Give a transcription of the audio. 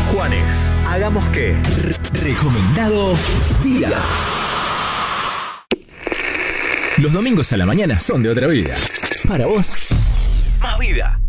Juanes, hagamos que. Recomendado Vida. Los domingos a la mañana son de otra vida. Para vos, Más vida.